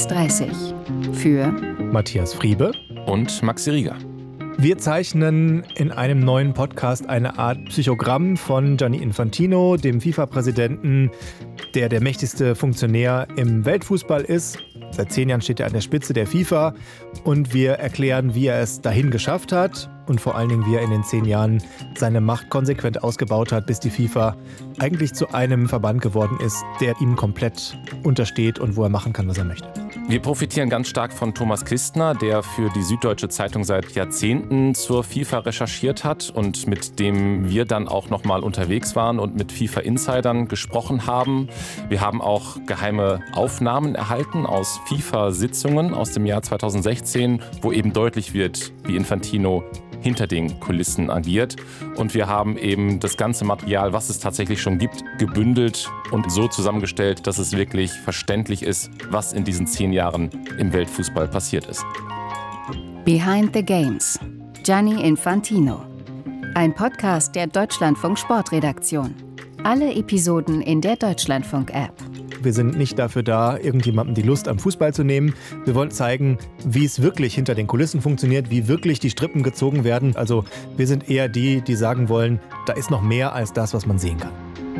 1:30 für Matthias Friebe und Maxi Rieger. Wir zeichnen in einem neuen Podcast eine Art Psychogramm von Gianni Infantino, dem FIFA-Präsidenten, der mächtigste Funktionär im Weltfußball ist. Seit 10 Jahren steht er an der Spitze der FIFA und wir erklären, wie er es dahin geschafft hat und vor allen Dingen, wie er in den 10 Jahren seine Macht konsequent ausgebaut hat, bis die FIFA eigentlich zu einem Verband geworden ist, der ihm komplett untersteht und wo er machen kann, was er möchte. Wir profitieren ganz stark von Thomas Kistner, der für die Süddeutsche Zeitung seit Jahrzehnten zur FIFA recherchiert hat und mit dem wir dann auch noch mal unterwegs waren und mit FIFA-Insidern gesprochen haben. Wir haben auch geheime Aufnahmen erhalten aus FIFA-Sitzungen aus dem Jahr 2016, wo eben deutlich wird, wie Infantino hinter den Kulissen agiert. Und wir haben eben das ganze Material, was es tatsächlich schon gibt, gebündelt und so zusammengestellt, dass es wirklich verständlich ist, was in diesen 10 Jahren im Weltfußball passiert ist. Behind the Games. Gianni Infantino. Ein Podcast der Deutschlandfunk Sportredaktion. Alle Episoden in der Deutschlandfunk-App. Wir sind nicht dafür da, irgendjemandem die Lust am Fußball zu nehmen. Wir wollen zeigen, wie es wirklich hinter den Kulissen funktioniert, wie wirklich die Strippen gezogen werden. Also wir sind eher die sagen wollen, da ist noch mehr als das, was man sehen kann.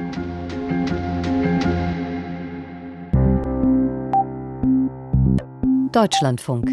Deutschlandfunk.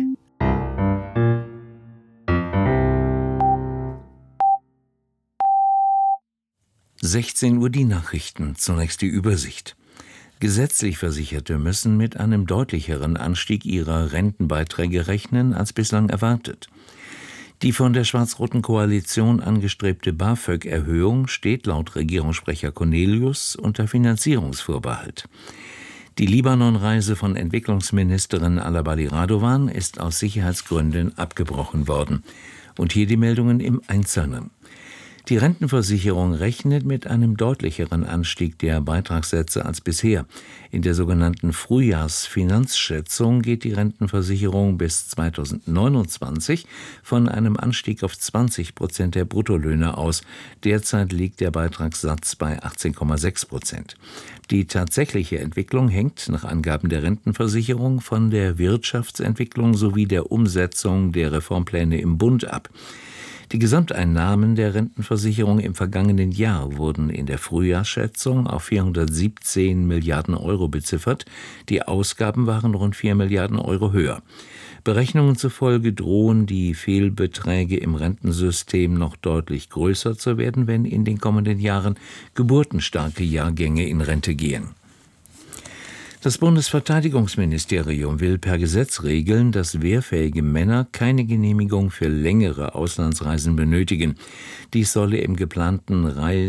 (16 Uhr) die Nachrichten. Zunächst die Übersicht. Gesetzlich Versicherte müssen mit einem deutlicheren Anstieg ihrer Rentenbeiträge rechnen als bislang erwartet. Die von der schwarz-roten Koalition angestrebte BAföG-Erhöhung steht laut Regierungssprecher Cornelius unter Finanzierungsvorbehalt. Die Libanon-Reise von Entwicklungsministerin Alabali Radovan ist aus Sicherheitsgründen abgebrochen worden. Und hier die Meldungen im Einzelnen. Die Rentenversicherung rechnet mit einem deutlicheren Anstieg der Beitragssätze als bisher. In der sogenannten Frühjahrsfinanzschätzung geht die Rentenversicherung bis 2029 von einem Anstieg auf 20% der Bruttolöhne aus. Derzeit liegt der Beitragssatz bei 18,6%. Die tatsächliche Entwicklung hängt nach Angaben der Rentenversicherung von der Wirtschaftsentwicklung sowie der Umsetzung der Reformpläne im Bund ab. Die Gesamteinnahmen der Rentenversicherung im vergangenen Jahr wurden in der Frühjahrsschätzung auf 417 Milliarden Euro beziffert. Die Ausgaben waren rund 4 Milliarden Euro höher. Berechnungen zufolge drohen die Fehlbeträge im Rentensystem noch deutlich größer zu werden, wenn in den kommenden Jahren geburtenstarke Jahrgänge in Rente gehen. Das Bundesverteidigungsministerium will per Gesetz regeln, dass wehrfähige Männer keine Genehmigung für längere Auslandsreisen benötigen. Dies solle im geplanten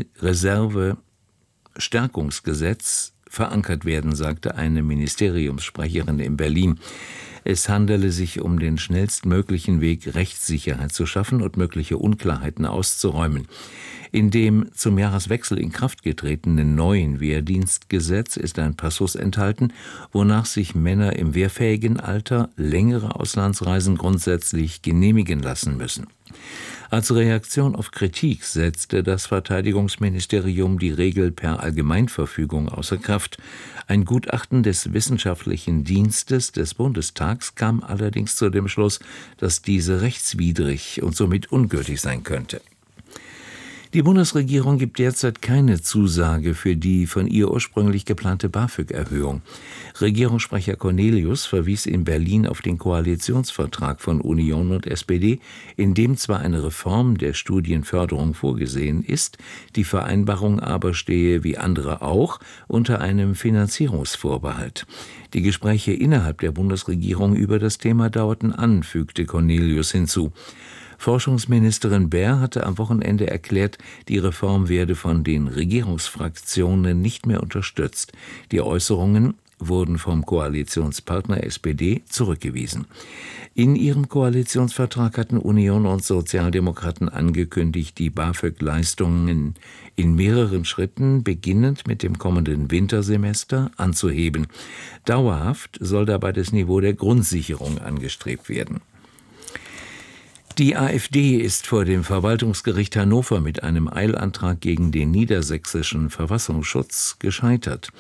Reserve-Stärkungsgesetz verankert werden, sagte eine Ministeriumssprecherin in Berlin. Es handele sich um den schnellstmöglichen Weg, Rechtssicherheit zu schaffen und mögliche Unklarheiten auszuräumen. In dem zum Jahreswechsel in Kraft getretenen neuen Wehrdienstgesetz ist ein Passus enthalten, wonach sich Männer im wehrfähigen Alter längere Auslandsreisen grundsätzlich genehmigen lassen müssen. Als Reaktion auf Kritik setzte das Verteidigungsministerium die Regel per Allgemeinverfügung außer Kraft. Ein Gutachten des Wissenschaftlichen Dienstes des Bundestags kam allerdings zu dem Schluss, dass diese rechtswidrig und somit ungültig sein könnte. Die Bundesregierung gibt derzeit keine Zusage für die von ihr ursprünglich geplante BAföG-Erhöhung. Regierungssprecher Cornelius verwies in Berlin auf den Koalitionsvertrag von Union und SPD, in dem zwar eine Reform der Studienförderung vorgesehen ist, die Vereinbarung aber stehe, wie andere auch, unter einem Finanzierungsvorbehalt. Die Gespräche innerhalb der Bundesregierung über das Thema dauerten an, fügte Cornelius hinzu. Forschungsministerin Baer hatte am Wochenende erklärt, die Reform werde von den Regierungsfraktionen nicht mehr unterstützt. Die Äußerungen wurden vom Koalitionspartner SPD zurückgewiesen. In ihrem Koalitionsvertrag hatten Union und Sozialdemokraten angekündigt, die BAföG-Leistungen in mehreren Schritten, beginnend mit dem kommenden Wintersemester, anzuheben. Dauerhaft soll dabei das Niveau der Grundsicherung angestrebt werden. Die AfD ist vor dem Verwaltungsgericht Hannover mit einem Eilantrag gegen den niedersächsischen Verfassungsschutz gescheitert.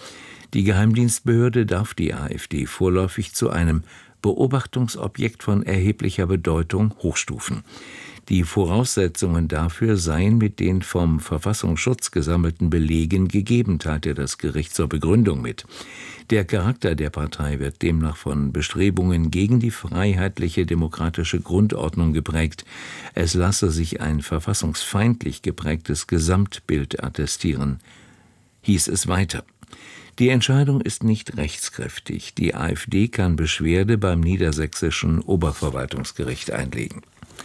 Die Geheimdienstbehörde darf die AfD vorläufig zu einem Beobachtungsobjekt von erheblicher Bedeutung hochstufen. Die Voraussetzungen dafür seien mit den vom Verfassungsschutz gesammelten Belegen gegeben, teilte das Gericht zur Begründung mit. Der Charakter der Partei wird demnach von Bestrebungen gegen die freiheitliche demokratische Grundordnung geprägt. Es lasse sich ein verfassungsfeindlich geprägtes Gesamtbild attestieren, hieß es weiter. Die Entscheidung ist nicht rechtskräftig. Die AfD kann Beschwerde beim niedersächsischen Oberverwaltungsgericht einlegen.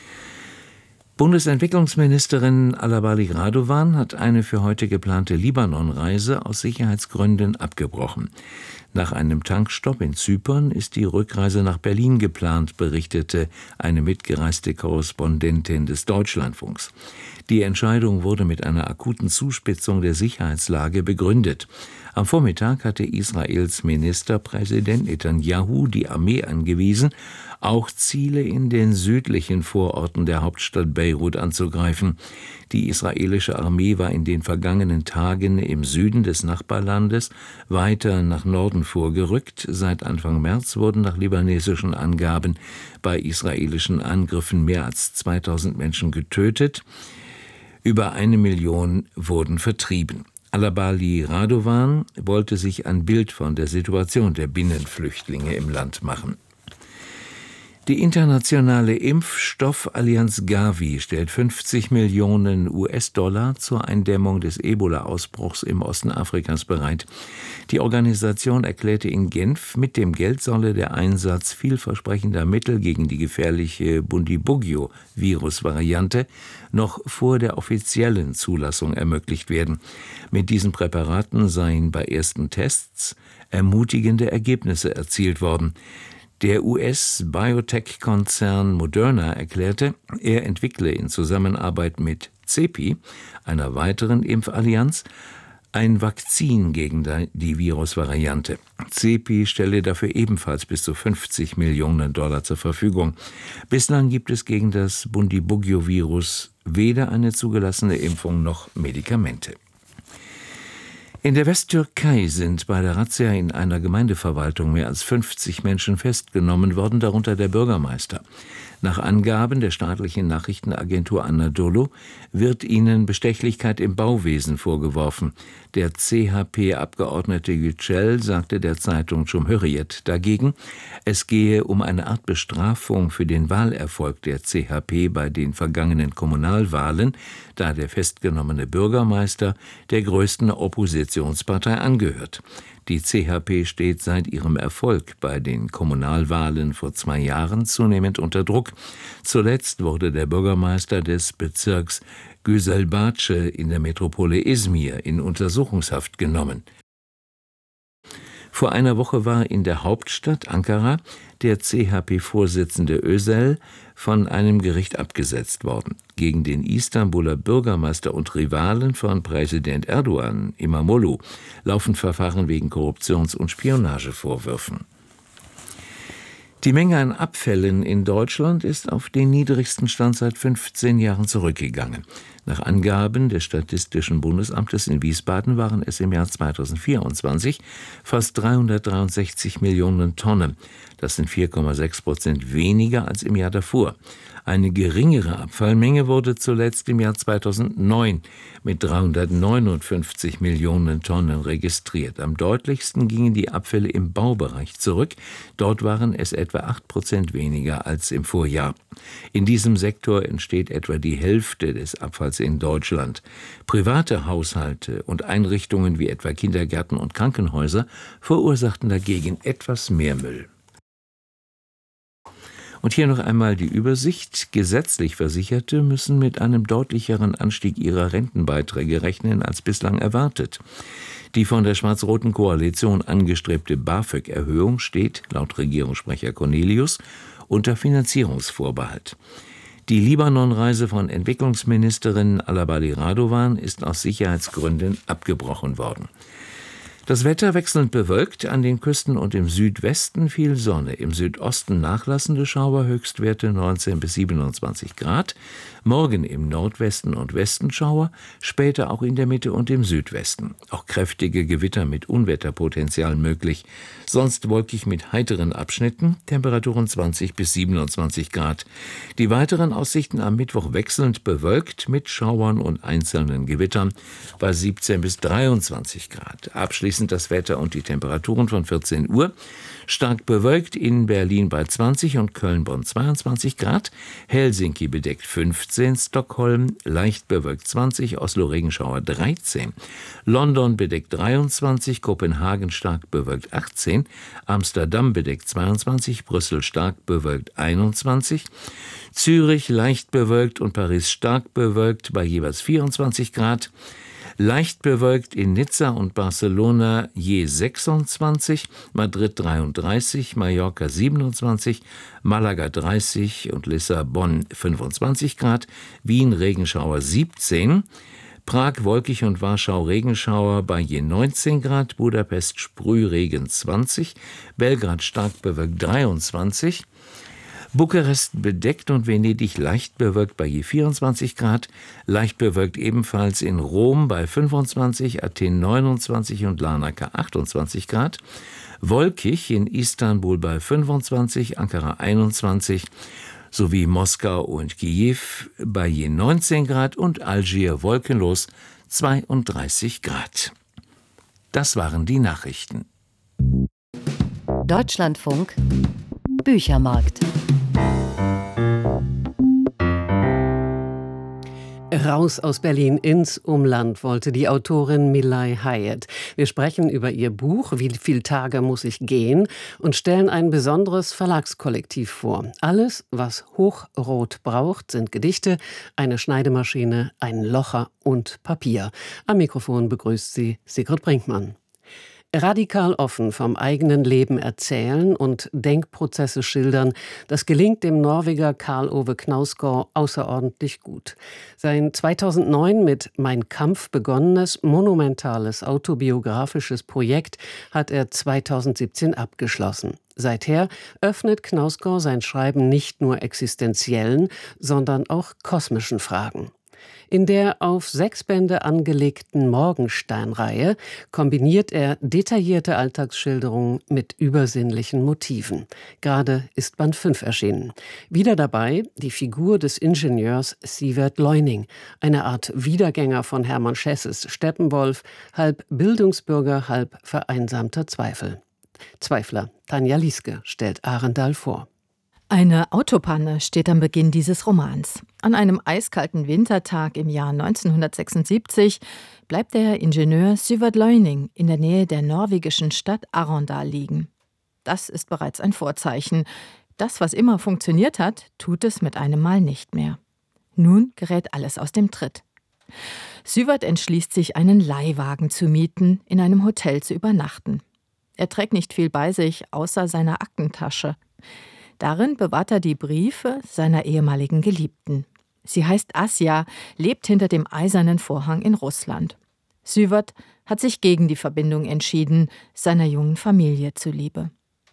Bundesentwicklungsministerin Alabali Radovan hat eine für heute geplante Libanon-Reise aus Sicherheitsgründen abgebrochen. Nach einem Tankstopp in Zypern ist die Rückreise nach Berlin geplant, berichtete eine mitgereiste Korrespondentin des Deutschlandfunks. Die Entscheidung wurde mit einer akuten Zuspitzung der Sicherheitslage begründet. Am Vormittag hatte Israels Ministerpräsident Netanyahu die Armee angewiesen, auch Ziele in den südlichen Vororten der Hauptstadt Beirut anzugreifen. Die israelische Armee war in den vergangenen Tagen im Süden des Nachbarlandes weiter nach Norden vorgerückt. Seit Anfang März wurden nach libanesischen Angaben bei israelischen Angriffen mehr als 2000 Menschen getötet. Über 1 Million wurden vertrieben. Alabali Radovan wollte sich ein Bild von der Situation der Binnenflüchtlinge im Land machen. Die internationale Impfstoffallianz Gavi stellt 50 Millionen US-Dollar zur Eindämmung des Ebola-Ausbruchs im Osten Afrikas bereit. Die Organisation erklärte in Genf, mit dem Geld solle der Einsatz vielversprechender Mittel gegen die gefährliche Bundibugyo-Virus-Variante noch vor der offiziellen Zulassung ermöglicht werden. Mit diesen Präparaten seien bei ersten Tests ermutigende Ergebnisse erzielt worden. Der US-Biotech-Konzern Moderna erklärte, er entwickle in Zusammenarbeit mit CEPI, einer weiteren Impfallianz, ein Vakzin gegen die Virusvariante. CEPI stelle dafür ebenfalls bis zu 50 Millionen Dollar zur Verfügung. Bislang gibt es gegen das Bundibugyo-Virus weder eine zugelassene Impfung noch Medikamente. In der Westtürkei sind bei der Razzia in einer Gemeindeverwaltung mehr als 50 Menschen festgenommen worden, darunter der Bürgermeister. Nach Angaben der staatlichen Nachrichtenagentur Anadolu wird ihnen Bestechlichkeit im Bauwesen vorgeworfen. Der CHP-Abgeordnete Yücel sagte der Zeitung Cumhuriyet dagegen, es gehe um eine Art Bestrafung für den Wahlerfolg der CHP bei den vergangenen Kommunalwahlen, da der festgenommene Bürgermeister der größten Oppositionspartei angehört. Die CHP steht seit ihrem Erfolg bei den Kommunalwahlen vor 2 Jahren zunehmend unter Druck. Zuletzt wurde der Bürgermeister des Bezirks Güzelbahce in der Metropole Izmir in Untersuchungshaft genommen. Vor einer Woche war in der Hauptstadt Ankara der CHP-Vorsitzende Özel von einem Gericht abgesetzt worden. Gegen den Istanbuler Bürgermeister und Rivalen von Präsident Erdogan, İmamoğlu, laufen Verfahren wegen Korruptions- und Spionagevorwürfen. Die Menge an Abfällen in Deutschland ist auf den niedrigsten Stand seit 15 Jahren zurückgegangen. Nach Angaben des Statistischen Bundesamtes in Wiesbaden waren es im Jahr 2024 fast 363 Millionen Tonnen. Das sind 4,6% weniger als im Jahr davor. Eine geringere Abfallmenge wurde zuletzt im Jahr 2009 mit 359 Millionen Tonnen registriert. Am deutlichsten gingen die Abfälle im Baubereich zurück. Dort waren es etwa 8% weniger als im Vorjahr. In diesem Sektor entsteht etwa die Hälfte des Abfalls in Deutschland. Private Haushalte und Einrichtungen wie etwa Kindergärten und Krankenhäuser verursachten dagegen etwas mehr Müll. Und hier noch einmal die Übersicht. Gesetzlich Versicherte müssen mit einem deutlicheren Anstieg ihrer Rentenbeiträge rechnen als bislang erwartet. Die von der schwarz-roten Koalition angestrebte BAföG-Erhöhung steht, laut Regierungssprecher Cornelius, unter Finanzierungsvorbehalt. Die Libanon-Reise von Entwicklungsministerin Alabali Radovan ist aus Sicherheitsgründen abgebrochen worden. Das Wetter wechselnd bewölkt, an den Küsten und im Südwesten viel Sonne, im Südosten nachlassende Schauer, Höchstwerte 19 bis 27 Grad, morgen im Nordwesten und Westen Schauer, später auch in der Mitte und im Südwesten. Auch kräftige Gewitter mit Unwetterpotenzial möglich, sonst wolkig mit heiteren Abschnitten, Temperaturen 20 bis 27 Grad. Die weiteren Aussichten am Mittwoch wechselnd bewölkt mit Schauern und einzelnen Gewittern bei 17 bis 23 Grad. Abschließend das Wetter und die Temperaturen von 14 Uhr. Stark bewölkt in Berlin bei 20 und Köln-Bonn 22 Grad. Helsinki bedeckt 15, Stockholm leicht bewölkt 20, Oslo-Regenschauer 13. London bedeckt 23, Kopenhagen stark bewölkt 18, Amsterdam bedeckt 22, Brüssel stark bewölkt 21, Zürich leicht bewölkt und Paris stark bewölkt bei jeweils 24 Grad. Leicht bewölkt in Nizza und Barcelona je 26, Madrid 33, Mallorca 27, Malaga 30 und Lissabon 25 Grad, Wien Regenschauer 17, Prag wolkig und Warschau Regenschauer bei je 19 Grad, Budapest Sprühregen 20, Belgrad stark bewölkt 23, Bukarest bedeckt und Venedig leicht bewölkt bei je 24 Grad, leicht bewölkt ebenfalls in Rom bei 25, Athen 29 und Larnaca 28 Grad, wolkig in Istanbul bei 25, Ankara 21, sowie Moskau und Kiew bei je 19 Grad und Algier wolkenlos 32 Grad. Das waren die Nachrichten. Deutschlandfunk Büchermarkt. Raus aus Berlin ins Umland wollte die Autorin Milay Hyatt. Wir sprechen über ihr Buch Wie viele Tage muss ich gehen und stellen ein besonderes Verlagskollektiv vor. Alles, was Hochrot braucht, sind Gedichte, eine Schneidemaschine, ein Locher und Papier. Am Mikrofon begrüßt sie Sigrid Brinkmann. Radikal offen vom eigenen Leben erzählen und Denkprozesse schildern, das gelingt dem Norweger Karl Ove Knausgård außerordentlich gut. Sein 2009 mit Mein Kampf begonnenes, monumentales autobiografisches Projekt hat er 2017 abgeschlossen. Seither öffnet Knausgård sein Schreiben nicht nur existenziellen, sondern auch kosmischen Fragen. In der auf 6 Bände angelegten Morgenstern-Reihe kombiniert er detaillierte Alltagsschilderungen mit übersinnlichen Motiven. Gerade ist Band 5 erschienen. Wieder dabei die Figur des Ingenieurs Sivert Leuning, eine Art Wiedergänger von Hermann Schesses Steppenwolf, halb Bildungsbürger, halb vereinsamter Zweifler. Tanja Lieske stellt Arendal vor. Eine Autopanne steht am Beginn dieses Romans. An einem eiskalten Wintertag im Jahr 1976 bleibt der Ingenieur Sivert Leuning in der Nähe der norwegischen Stadt Arendal liegen. Das ist bereits ein Vorzeichen. Das, was immer funktioniert hat, tut es mit einem Mal nicht mehr. Nun gerät alles aus dem Tritt. Sivert entschließt sich, einen Leihwagen zu mieten, in einem Hotel zu übernachten. Er trägt nicht viel bei sich, außer seiner Aktentasche. Darin bewahrt er die Briefe seiner ehemaligen Geliebten. Sie heißt Asja, lebt hinter dem eisernen Vorhang in Russland. Sivert hat sich gegen die Verbindung entschieden, seiner jungen Familie zuliebe.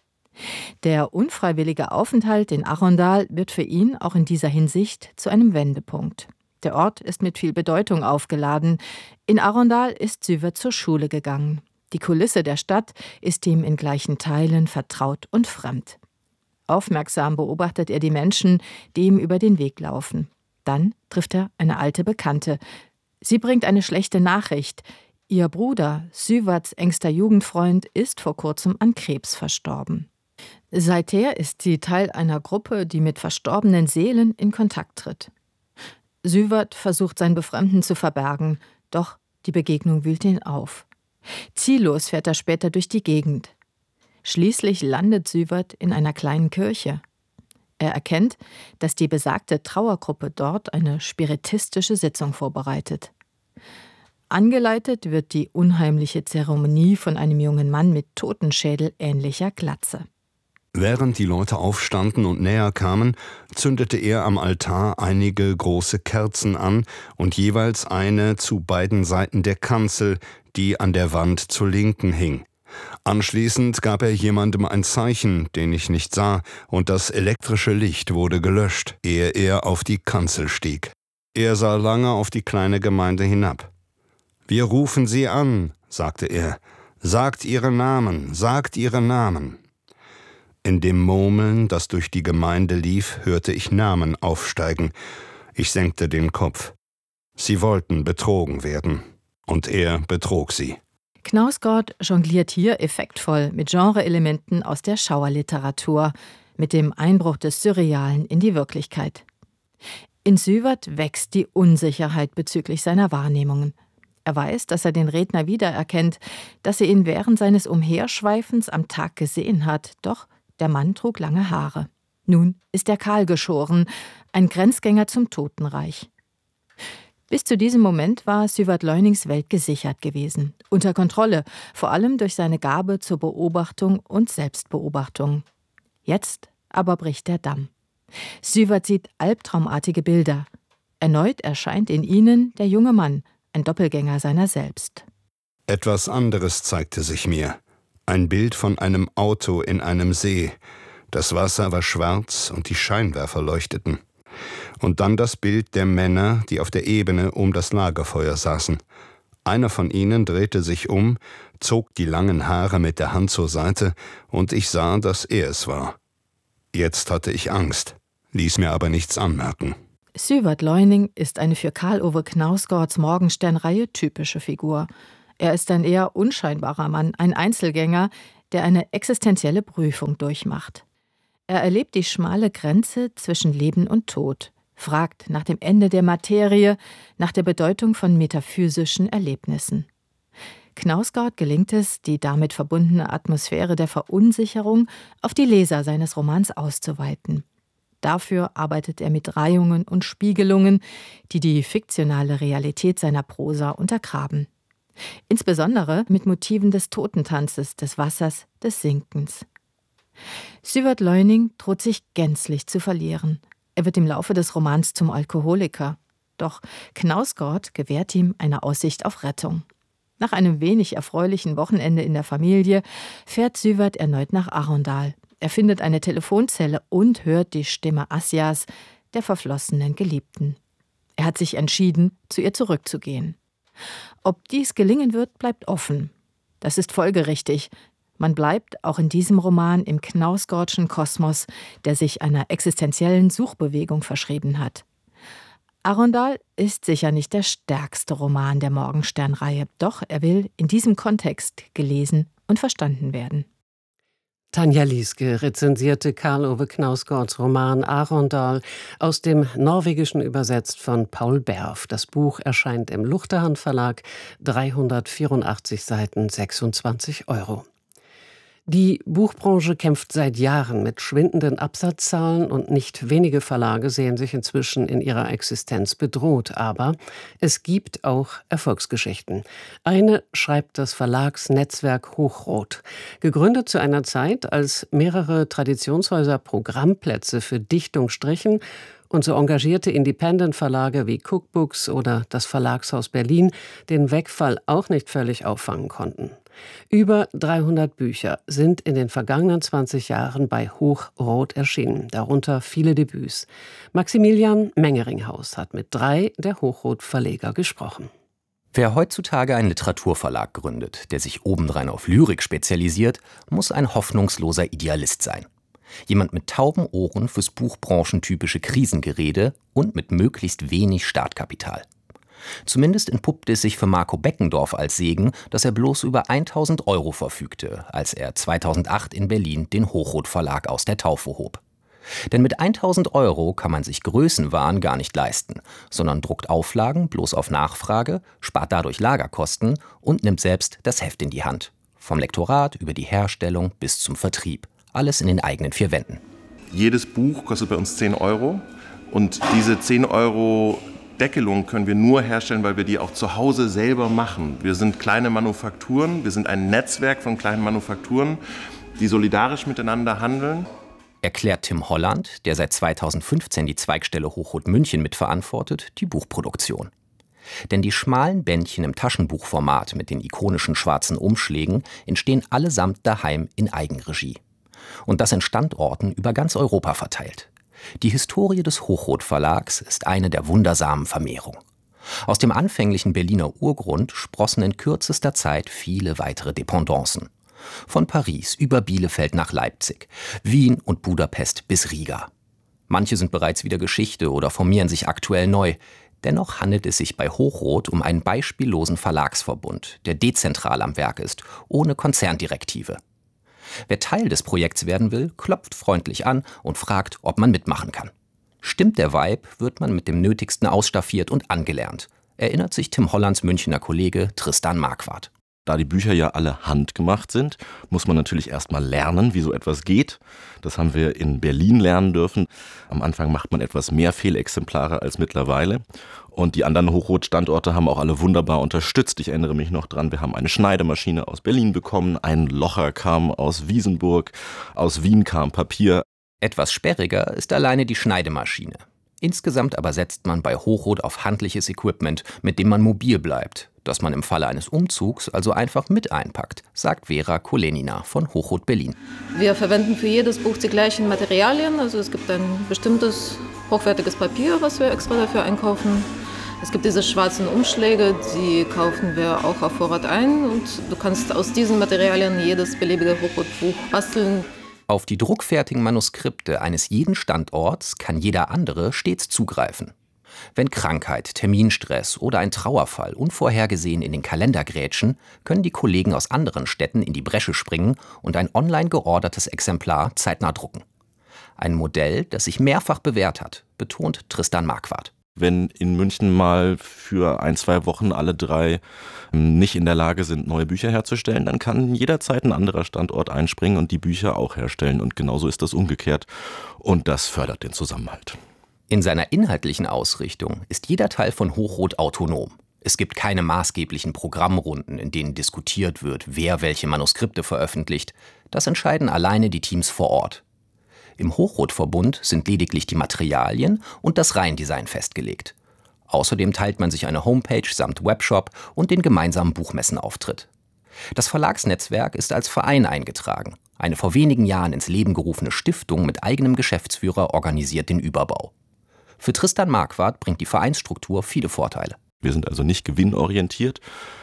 Der unfreiwillige Aufenthalt in Arendal wird für ihn auch in dieser Hinsicht zu einem Wendepunkt. Der Ort ist mit viel Bedeutung aufgeladen. In Arendal ist Sivert zur Schule gegangen. Die Kulisse der Stadt ist ihm in gleichen Teilen vertraut und fremd. Aufmerksam beobachtet er die Menschen, die ihm über den Weg laufen. Dann trifft er eine alte Bekannte. Sie bringt eine schlechte Nachricht. Ihr Bruder, Siverts engster Jugendfreund, ist vor kurzem an Krebs verstorben. Seither ist sie Teil einer Gruppe, die mit verstorbenen Seelen in Kontakt tritt. Sivert versucht, sein Befremden zu verbergen, doch die Begegnung wühlt ihn auf. Ziellos fährt er später durch die Gegend. Schließlich landet Sivert in einer kleinen Kirche. Er erkennt, dass die besagte Trauergruppe dort eine spiritistische Sitzung vorbereitet. Angeleitet wird die unheimliche Zeremonie von einem jungen Mann mit Totenschädel ähnlicher Glatze. Während die Leute aufstanden und näher kamen, zündete er am Altar einige große Kerzen an und jeweils eine zu beiden Seiten der Kanzel, die an der Wand zur Linken hing. Anschließend gab er jemandem ein Zeichen, den ich nicht sah, und das elektrische Licht wurde gelöscht, ehe er auf die Kanzel stieg. Er sah lange auf die kleine Gemeinde hinab. »Wir rufen Sie an«, sagte er. »Sagt Ihre Namen, sagt Ihre Namen.« In dem Murmeln, das durch die Gemeinde lief, hörte ich Namen aufsteigen. Ich senkte den Kopf. Sie wollten betrogen werden. Und er betrog sie. Knausgård jongliert hier effektvoll mit Genreelementen aus der Schauerliteratur, mit dem Einbruch des Surrealen in die Wirklichkeit. In Süvert wächst die Unsicherheit bezüglich seiner Wahrnehmungen. Er weiß, dass er den Redner wiedererkennt, dass er ihn während seines Umherschweifens am Tag gesehen hat, doch der Mann trug lange Haare. Nun ist er kahl geschoren, ein Grenzgänger zum Totenreich. Bis zu diesem Moment war Süvert Loynings Welt gesichert gewesen, unter Kontrolle, vor allem durch seine Gabe zur Beobachtung und Selbstbeobachtung. Jetzt aber bricht der Damm. Süvert sieht albtraumartige Bilder. Erneut erscheint in ihnen der junge Mann, ein Doppelgänger seiner selbst. Etwas anderes zeigte sich mir. Ein Bild von einem Auto in einem See. Das Wasser war schwarz und die Scheinwerfer leuchteten. Und dann das Bild der Männer, die auf der Ebene um das Lagerfeuer saßen. Einer von ihnen drehte sich um, zog die langen Haare mit der Hand zur Seite, und ich sah, dass er es war. Jetzt hatte ich Angst, ließ mir aber nichts anmerken. Süvert Loyning ist eine für Karl Ove Knausgårds Morgenstern-Reihe typische Figur. Er ist ein eher unscheinbarer Mann, ein Einzelgänger, der eine existenzielle Prüfung durchmacht. Er erlebt die schmale Grenze zwischen Leben und Tod, fragt nach dem Ende der Materie, nach der Bedeutung von metaphysischen Erlebnissen. Knausgård gelingt es, die damit verbundene Atmosphäre der Verunsicherung auf die Leser seines Romans auszuweiten. Dafür arbeitet er mit Reihungen und Spiegelungen, die die fiktionale Realität seiner Prosa untergraben. Insbesondere mit Motiven des Totentanzes, des Wassers, des Sinkens. Süvert Loyning droht sich gänzlich zu verlieren. Er wird im Laufe des Romans zum Alkoholiker. Doch Knausgård gewährt ihm eine Aussicht auf Rettung. Nach einem wenig erfreulichen Wochenende in der Familie fährt Süvert erneut nach Arendal. Er findet eine Telefonzelle und hört die Stimme Asjas, der verflossenen Geliebten. Er hat sich entschieden, zu ihr zurückzugehen. Ob dies gelingen wird, bleibt offen. Das ist folgerichtig. Man bleibt auch in diesem Roman im Knausgårdschen Kosmos, der sich einer existenziellen Suchbewegung verschrieben hat. Arendal ist sicher nicht der stärkste Roman der Morgenstern-Reihe, doch er will in diesem Kontext gelesen und verstanden werden. Tanja Lieske rezensierte Karl Ove Knausgårds Roman Arendal, aus dem Norwegischen übersetzt von Paul Berf. Das Buch erscheint im Luchterhand Verlag, 384 Seiten, 26 €. Die Buchbranche kämpft seit Jahren mit schwindenden Absatzzahlen und nicht wenige Verlage sehen sich inzwischen in ihrer Existenz bedroht. Aber es gibt auch Erfolgsgeschichten. Eine schreibt das Verlagsnetzwerk Hochrot. Gegründet zu einer Zeit, als mehrere Traditionshäuser Programmplätze für Dichtung strichen und so engagierte Independent-Verlage wie Cookbooks oder das Verlagshaus Berlin den Wegfall auch nicht völlig auffangen konnten. Über 300 Bücher sind in den vergangenen 20 Jahren bei Hochrot erschienen, darunter viele Debüts. Maximilian Mengeringhaus hat mit 3 der Hochrot-Verleger gesprochen. Wer heutzutage einen Literaturverlag gründet, der sich obendrein auf Lyrik spezialisiert, muss ein hoffnungsloser Idealist sein. Jemand mit tauben Ohren fürs buchbranchentypische Krisengerede und mit möglichst wenig Startkapital. Zumindest entpuppte es sich für Marco Beckendorf als Segen, dass er bloß über 1.000 € verfügte, als er 2008 in Berlin den Hochrot Verlag aus der Taufe hob. Denn mit 1.000 € kann man sich Größenwahn gar nicht leisten, sondern druckt Auflagen bloß auf Nachfrage, spart dadurch Lagerkosten und nimmt selbst das Heft in die Hand. Vom Lektorat über die Herstellung bis zum Vertrieb. Alles in den eigenen 4 Wänden. Jedes Buch kostet bei uns 10 € und diese 10 € Deckelung können wir nur herstellen, weil wir die auch zu Hause selber machen. Wir sind kleine Manufakturen, wir sind ein Netzwerk von kleinen Manufakturen, die solidarisch miteinander handeln. Erklärt Tim Holland, der seit 2015 die Zweigstelle Hochroth München mitverantwortet, die Buchproduktion. Denn die schmalen Bändchen im Taschenbuchformat mit den ikonischen schwarzen Umschlägen entstehen allesamt daheim in Eigenregie. Und das in Standorten über ganz Europa verteilt. Die Historie des Hochroth Verlags ist eine der wundersamen Vermehrung. Aus dem anfänglichen Berliner Urgrund sprossen in kürzester Zeit viele weitere Dependancen. Von Paris über Bielefeld nach Leipzig, Wien und Budapest bis Riga. Manche sind bereits wieder Geschichte oder formieren sich aktuell neu. Dennoch handelt es sich bei Hochroth um einen beispiellosen Verlagsverbund, der dezentral am Werk ist, ohne Konzerndirektive. Wer Teil des Projekts werden will, klopft freundlich an und fragt, ob man mitmachen kann. Stimmt der Vibe, wird man mit dem Nötigsten ausstaffiert und angelernt, erinnert sich Tim Hollands Münchner Kollege Tristan Marquardt. Da die Bücher ja alle handgemacht sind, muss man natürlich erstmal lernen, wie so etwas geht. Das haben wir in Berlin lernen dürfen. Am Anfang macht man etwas mehr Fehlexemplare als mittlerweile. Und die anderen Hochroth-Standorte haben auch alle wunderbar unterstützt. Ich erinnere mich noch dran, wir haben eine Schneidemaschine aus Berlin bekommen, ein Locher kam aus Wiesenburg, aus Wien kam Papier. Etwas sperriger ist alleine die Schneidemaschine. Insgesamt aber setzt man bei Hochroth auf handliches Equipment, mit dem man mobil bleibt, das man im Falle eines Umzugs also einfach mit einpackt, sagt Vera Kolenina von Hochroth Berlin. Wir verwenden für jedes Buch die gleichen Materialien, also es gibt ein bestimmtes hochwertiges Papier, was wir extra dafür einkaufen. Es gibt diese schwarzen Umschläge, die kaufen wir auch auf Vorrat ein und du kannst aus diesen Materialien jedes beliebige Hochroth-Buch basteln. Auf die druckfertigen Manuskripte eines jeden Standorts kann jeder andere stets zugreifen. Wenn Krankheit, Terminstress oder ein Trauerfall unvorhergesehen in den Kalender grätschen, können die Kollegen aus anderen Städten in die Bresche springen und ein online geordertes Exemplar zeitnah drucken. Ein Modell, das sich mehrfach bewährt hat, betont Tristan Marquardt. Wenn in München mal für 1-2 Wochen alle 3 nicht in der Lage sind, neue Bücher herzustellen, dann kann jederzeit ein anderer Standort einspringen und die Bücher auch herstellen. Und genauso ist das umgekehrt. Und das fördert den Zusammenhalt. In seiner inhaltlichen Ausrichtung ist jeder Teil von Hochroth autonom. Es gibt keine maßgeblichen Programmrunden, in denen diskutiert wird, wer welche Manuskripte veröffentlicht. Das entscheiden alleine die Teams vor Ort. Im Hochroth-Verbund sind lediglich die Materialien und das Reihendesign festgelegt. Außerdem teilt man sich eine Homepage samt Webshop und den gemeinsamen Buchmessenauftritt. Das Verlagsnetzwerk ist als Verein eingetragen. Eine vor wenigen Jahren ins Leben gerufene Stiftung mit eigenem Geschäftsführer organisiert den Überbau. Für Tristan Marquardt bringt die Vereinsstruktur viele Vorteile. Wir sind also nicht gewinnorientiert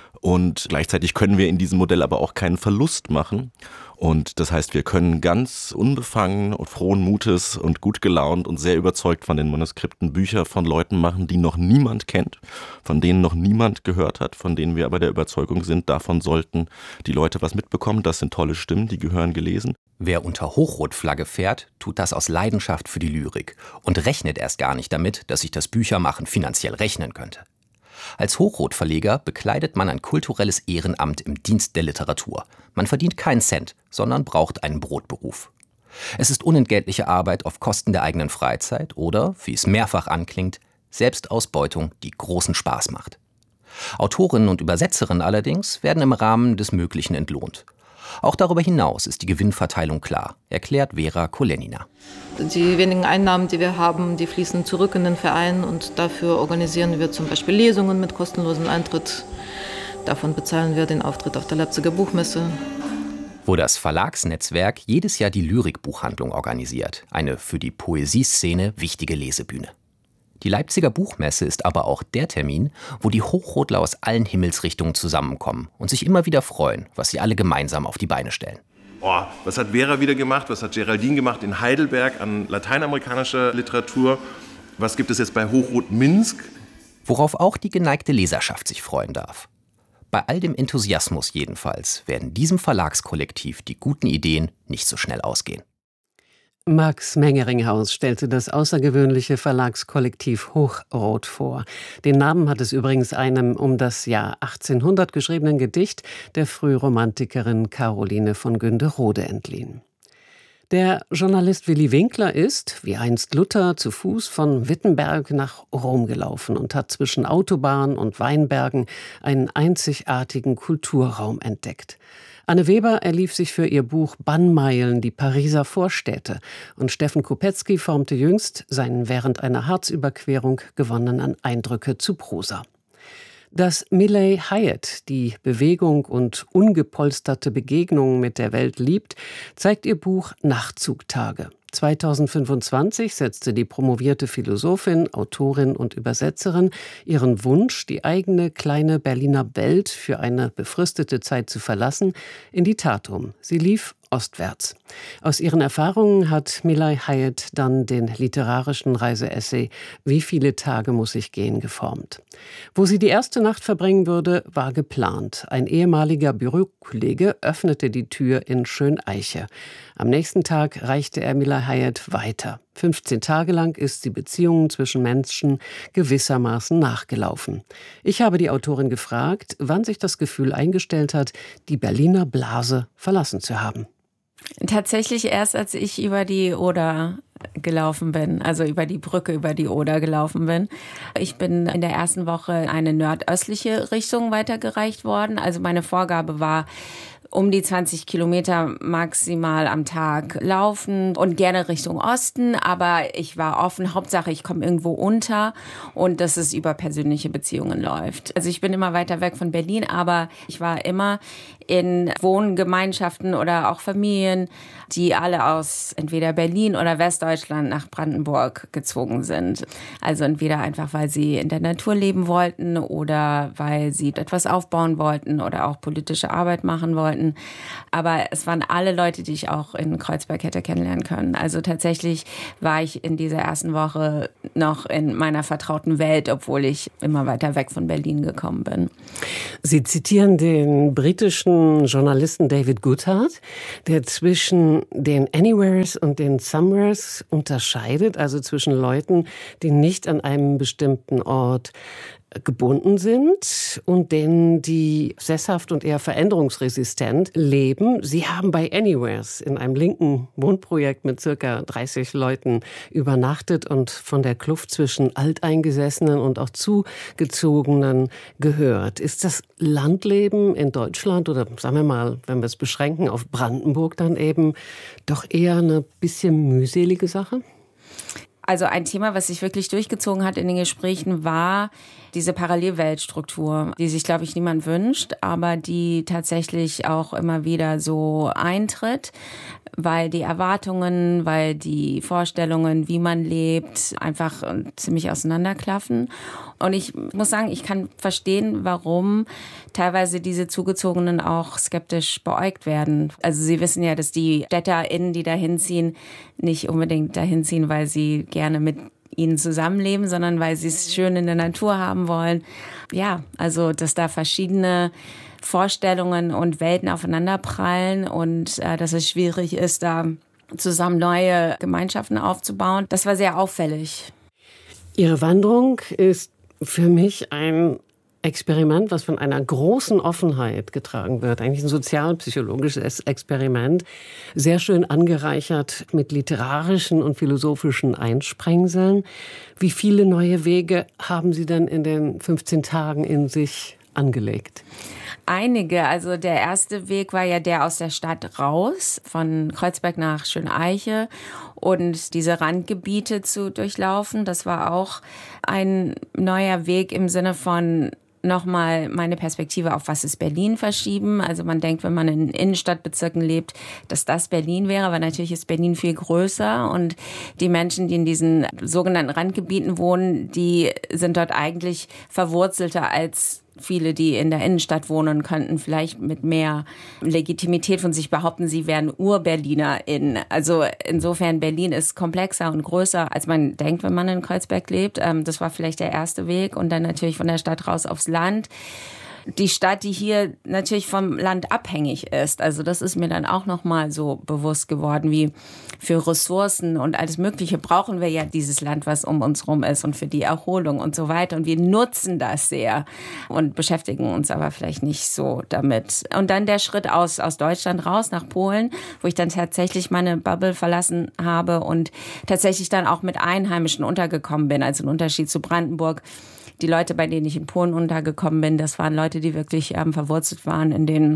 und gleichzeitig können wir in diesem Modell aber auch keinen Verlust machen. Und das heißt, wir können ganz unbefangen und frohen Mutes und gut gelaunt und sehr überzeugt von den Manuskripten Bücher von Leuten machen, die noch niemand kennt, von denen noch niemand gehört hat, von denen wir aber der Überzeugung sind, davon sollten die Leute was mitbekommen. Das sind tolle Stimmen, die gehören gelesen. Wer unter Hochroth-Flagge fährt, tut das aus Leidenschaft für die Lyrik und rechnet erst gar nicht damit, dass sich das Büchermachen finanziell rechnen könnte. Als Hochroth-Verleger bekleidet man ein kulturelles Ehrenamt im Dienst der Literatur. Man verdient keinen Cent, sondern braucht einen Brotberuf. Es ist unentgeltliche Arbeit auf Kosten der eigenen Freizeit oder, wie es mehrfach anklingt, Selbstausbeutung, die großen Spaß macht. Autorinnen und Übersetzerinnen allerdings werden im Rahmen des Möglichen entlohnt. Auch darüber hinaus ist die Gewinnverteilung klar, erklärt Vera Kolenina. Die wenigen Einnahmen, die wir haben, die fließen zurück in den Verein und dafür organisieren wir zum Beispiel Lesungen mit kostenlosem Eintritt. Davon bezahlen wir den Auftritt auf der Leipziger Buchmesse. Wo das Verlagsnetzwerk jedes Jahr die Lyrikbuchhandlung organisiert, eine für die Poesieszene wichtige Lesebühne. Die Leipziger Buchmesse ist aber auch der Termin, wo die Hochrothler aus allen Himmelsrichtungen zusammenkommen und sich immer wieder freuen, was sie alle gemeinsam auf die Beine stellen. Oh, was hat Vera wieder gemacht? Was hat Geraldine gemacht in Heidelberg an lateinamerikanischer Literatur? Was gibt es jetzt bei Hochroth Minsk? Worauf auch die geneigte Leserschaft sich freuen darf. Bei all dem Enthusiasmus jedenfalls werden diesem Verlagskollektiv die guten Ideen nicht so schnell ausgehen. Max Mengeringhaus stellte das außergewöhnliche Verlagskollektiv Hochroth vor. Den Namen hat es übrigens einem um das Jahr 1800 geschriebenen Gedicht der Frühromantikerin Caroline von Günderode entliehen. Der Journalist Willi Winkler ist, wie einst Luther, zu Fuß von Wittenberg nach Rom gelaufen und hat zwischen Autobahn und Weinbergen einen einzigartigen Kulturraum entdeckt. Anne Weber erlief sich für ihr Buch Bannmeilen, die Pariser Vorstädte. Und Steffen Kopetzky formte jüngst seinen während einer Harzüberquerung gewonnenen Eindrücke zu Prosa. Dass Miley Hyatt die Bewegung und ungepolsterte Begegnungen mit der Welt liebt, zeigt ihr Buch Nachtzugtage. 2025 setzte die promovierte Philosophin, Autorin und Übersetzerin ihren Wunsch, die eigene kleine Berliner Welt für eine befristete Zeit zu verlassen, in die Tat um. Sie lief ostwärts. Aus ihren Erfahrungen hat Miley Hyatt dann den literarischen Reiseessay »Wie viele Tage muss ich gehen« geformt. Wo sie die erste Nacht verbringen würde, war geplant. Ein ehemaliger Bürokollege öffnete die Tür in Schöneiche. Am nächsten Tag reichte er Miley Hyatt weiter. 15 Tage lang ist sie Beziehungen zwischen Menschen gewissermaßen nachgelaufen. Ich habe die Autorin gefragt, wann sich das Gefühl eingestellt hat, die Berliner Blase verlassen zu haben. Tatsächlich erst, als ich über die Oder gelaufen bin, also über die Brücke über die Oder gelaufen bin. Ich bin in der ersten Woche in eine nordöstliche Richtung weitergereicht worden. Also meine Vorgabe war, um die 20 Kilometer maximal am Tag laufen und gerne Richtung Osten. Aber ich war offen, Hauptsache ich komme irgendwo unter und dass es über persönliche Beziehungen läuft. Also ich bin immer weiter weg von Berlin, aber ich war immer in Wohngemeinschaften oder auch Familien, die alle aus entweder Berlin oder Westdeutschland nach Brandenburg gezogen sind. Also entweder einfach, weil sie in der Natur leben wollten oder weil sie etwas aufbauen wollten oder auch politische Arbeit machen wollten. Aber es waren alle Leute, die ich auch in Kreuzberg hätte kennenlernen können. Also tatsächlich war ich in dieser ersten Woche noch in meiner vertrauten Welt, obwohl ich immer weiter weg von Berlin gekommen bin. Sie zitieren den britischen Journalisten David Goodhart, der zwischen den Anywheres und den Somewheres unterscheidet, also zwischen Leuten, die nicht an einem bestimmten Ort gebunden sind und denen, die sesshaft und eher veränderungsresistent leben. Sie haben bei Anywheres in einem linken Wohnprojekt mit circa 30 Leuten übernachtet und von der Kluft zwischen Alteingesessenen und auch Zugezogenen gehört. Ist das Landleben in Deutschland oder sagen wir mal, wenn wir es beschränken auf Brandenburg, dann eben doch eher eine bisschen mühselige Sache? Also ein Thema, was sich wirklich durchgezogen hat in den Gesprächen, war diese Parallelweltstruktur, die sich, glaube ich, niemand wünscht, aber die tatsächlich auch immer wieder so eintritt, weil die Erwartungen, weil die Vorstellungen, wie man lebt, einfach ziemlich auseinanderklaffen. Und ich muss sagen, ich kann verstehen, warum teilweise diese Zugezogenen auch skeptisch beäugt werden. Also Sie wissen ja, dass die StädterInnen, die dahin ziehen, nicht unbedingt dahin ziehen, weil sie gerne mit ihnen zusammenleben, sondern weil sie es schön in der Natur haben wollen. Ja, also dass da verschiedene Vorstellungen und Welten aufeinanderprallen und dass es schwierig ist, da zusammen neue Gemeinschaften aufzubauen. Das war sehr auffällig. Ihre Wanderung ist für mich ein Experiment, was von einer großen Offenheit getragen wird. Eigentlich ein sozialpsychologisches Experiment. Sehr schön angereichert mit literarischen und philosophischen Einsprengseln. Wie viele neue Wege haben Sie denn in den 15 Tagen in sich angelegt? Einige. Also der erste Weg war ja der aus der Stadt raus, von Kreuzberg nach Schöneiche und diese Randgebiete zu durchlaufen. Das war auch ein neuer Weg im Sinne von nochmal meine Perspektive auf was ist Berlin verschieben. Also man denkt, wenn man in Innenstadtbezirken lebt, dass das Berlin wäre, aber natürlich ist Berlin viel größer und die Menschen, die in diesen sogenannten Randgebieten wohnen, die sind dort eigentlich verwurzelter als viele, die in der Innenstadt wohnen, könnten vielleicht mit mehr Legitimität von sich behaupten, sie wären UrberlinerInnen. Also insofern, Berlin ist komplexer und größer, als man denkt, wenn man in Kreuzberg lebt. Das war vielleicht der erste Weg und dann natürlich von der Stadt raus aufs Land. Die Stadt, die hier natürlich vom Land abhängig ist. Also das ist mir dann auch nochmal so bewusst geworden, wie für Ressourcen und alles Mögliche brauchen wir ja dieses Land, was um uns rum ist und für die Erholung und so weiter. Und wir nutzen das sehr und beschäftigen uns aber vielleicht nicht so damit. Und dann der Schritt aus Deutschland raus nach Polen, wo ich dann tatsächlich meine Bubble verlassen habe und tatsächlich dann auch mit Einheimischen untergekommen bin. Also ein Unterschied zu Brandenburg. Die Leute, bei denen ich in Polen untergekommen bin, das waren Leute, die wirklich verwurzelt waren in den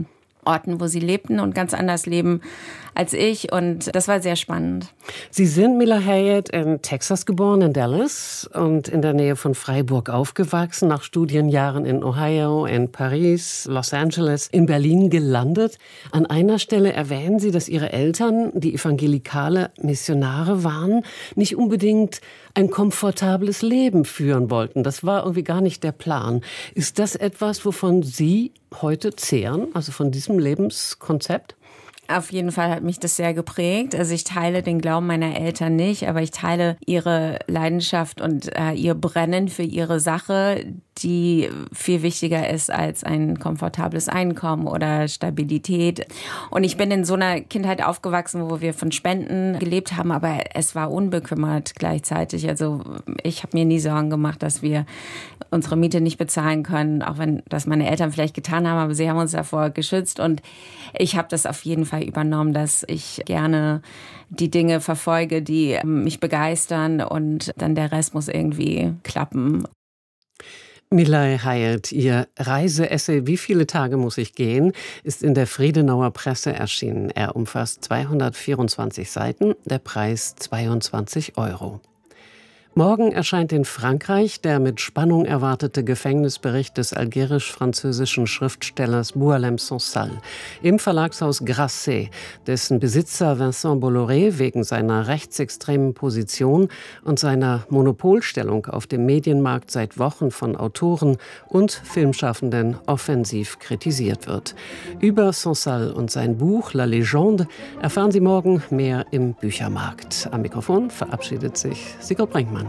Orten, wo sie lebten und ganz anders leben als ich. Und das war sehr spannend. Sie sind, Mila Hyatt, in Texas geboren, in Dallas und in der Nähe von Freiburg aufgewachsen, nach Studienjahren in Ohio, in Paris, Los Angeles, in Berlin gelandet. An einer Stelle erwähnen Sie, dass Ihre Eltern, die evangelikale Missionare waren, nicht unbedingt ein komfortables Leben führen wollten. Das war irgendwie gar nicht der Plan. Ist das etwas, wovon Sie heute zehren, also von diesem Lebenskonzept? Auf jeden Fall hat mich das sehr geprägt. Also ich teile den Glauben meiner Eltern nicht, aber ich teile ihre Leidenschaft und ihr Brennen für ihre Sache, die viel wichtiger ist als ein komfortables Einkommen oder Stabilität. Und ich bin in so einer Kindheit aufgewachsen, wo wir von Spenden gelebt haben, aber es war unbekümmert gleichzeitig. Also ich habe mir nie Sorgen gemacht, dass wir unsere Miete nicht bezahlen können, auch wenn das meine Eltern vielleicht getan haben, aber sie haben uns davor geschützt. Und ich habe das auf jeden Fall übernommen, dass ich gerne die Dinge verfolge, die mich begeistern, und dann der Rest muss irgendwie klappen. Milay Hyatt, Ihr Reiseessay »Wie viele Tage muss ich gehen?« ist in der Friedenauer Presse erschienen. Er umfasst 224 Seiten, der Preis 22 €. Morgen erscheint in Frankreich der mit Spannung erwartete Gefängnisbericht des algerisch-französischen Schriftstellers Boualem Sansal im Verlagshaus Grasset, dessen Besitzer Vincent Bolloré wegen seiner rechtsextremen Position und seiner Monopolstellung auf dem Medienmarkt seit Wochen von Autoren und Filmschaffenden offensiv kritisiert wird. Über Sansal und sein Buch La Légende erfahren Sie morgen mehr im Büchermarkt. Am Mikrofon verabschiedet sich Sigrid Brinkmann.